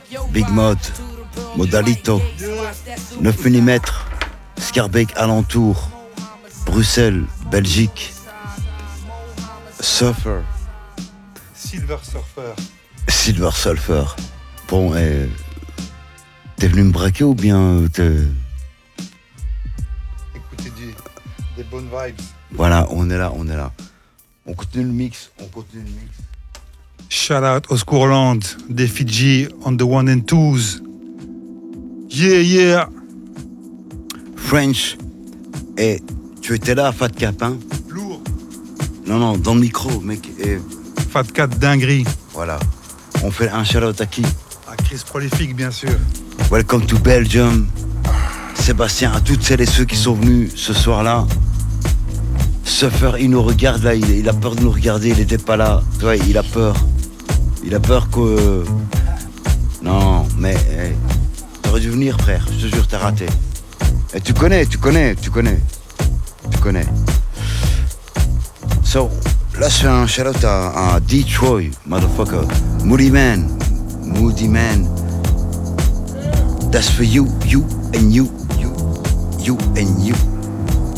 Big Mod, Modalito, 9 mm, Scarbeck alentour, Bruxelles, Belgique, Surfer. Silver Surfer. Silver Surfer. Bon, t'es venu me braquer ou bien Écoutez des bonnes vibes. Voilà, on est là. On continue le mix. Shout out Oscourland, des Fidji on the one and twos. Yeah. French. Et tu étais là, Fat Cap, hein? Lourd. Non, dans le micro, mec. Fat Cat dinguerie. Voilà. On fait un shout-out à qui? À Chris Prolifique, bien sûr. Welcome to Belgium. Sébastien, à toutes celles et ceux qui sont venus ce soir-là. Surfer, il nous regarde là, il a peur de nous regarder, il n'était pas là. Tu vois, il a peur. Il a peur que... Non, mais... t'aurais dû venir, frère, je te jure, t'as raté. Et tu connais. So, là, je fais un shout-out à Detroit, motherfucker. Moody Man. That's for you and you and you.